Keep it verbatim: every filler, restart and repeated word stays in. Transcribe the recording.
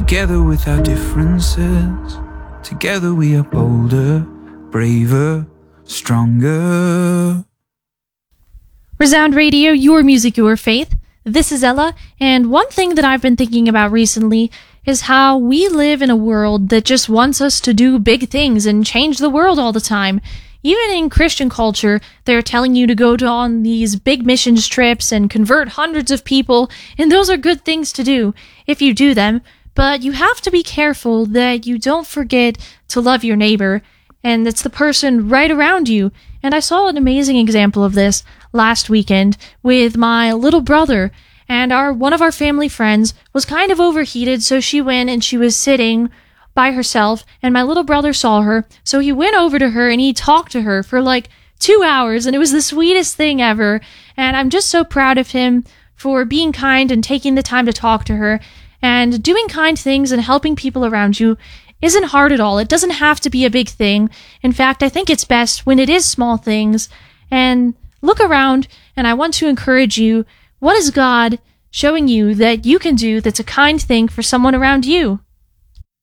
Together with our differences, together we are bolder, braver, stronger. Resound Radio, your music, your faith. This is Ella, and one thing that I've been thinking about recently is how we live in a world that just wants us to do big things and change the world all the time. Even in Christian culture, they're telling you to go to on these big missions trips and convert hundreds of people, and those are good things to do if you do them. But you have to be careful that you don't forget to love your neighbor, and it's the person right around you. And I saw an amazing example of this last weekend with my little brother, and our one of our family friends was kind of overheated, so she went and she was sitting by herself, and my little brother saw her, so he went over to her and he talked to her for like two hours, and it was the sweetest thing ever. And I'm just so proud of him for being kind and taking the time to talk to her. And doing kind things and helping people around you isn't hard at all. It doesn't have to be a big thing. In fact, I think it's best when it is small things. And look around, and I want to encourage you, what is God showing you that you can do that's a kind thing for someone around you?